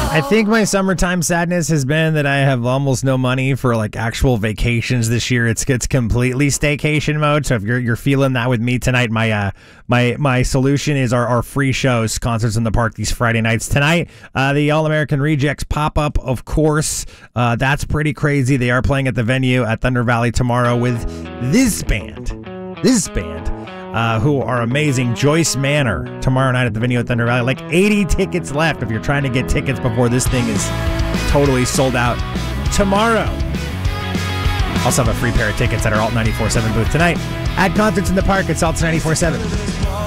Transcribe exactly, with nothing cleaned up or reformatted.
I think my summertime sadness has been that I have almost no money for like actual vacations this year. It's it's completely staycation mode. So if you're you're feeling that with me tonight, my uh my my solution is our, our free shows, concerts in the park these Friday nights. Tonight, uh, the All American Rejects pop up, of course. Uh, that's pretty crazy. They are playing at the venue at Thunder Valley tomorrow with this band, this band. Uh, who are amazing. Joyce Manor tomorrow night at the venue at Thunder Valley. Like eighty tickets left if you're trying to get tickets before this thing is totally sold out tomorrow. Also have a free pair of tickets at our Alt ninety-four point seven booth tonight at Concerts in the Park at Alt ninety-four point seven.